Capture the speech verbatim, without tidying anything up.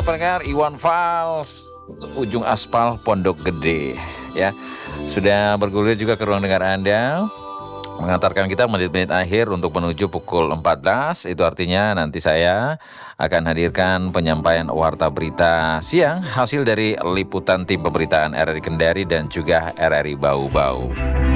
pendengar, Iwan Fals, ujung aspal Pondok Gede ya. Sudah bergulir juga ke ruang dengar Anda, mengantarkan kita menit-menit akhir untuk menuju pukul empat belas. Itu artinya nanti saya akan hadirkan penyampaian warta berita siang hasil dari liputan tim pemberitaan R R I Kendari dan juga R R I Bau Bau.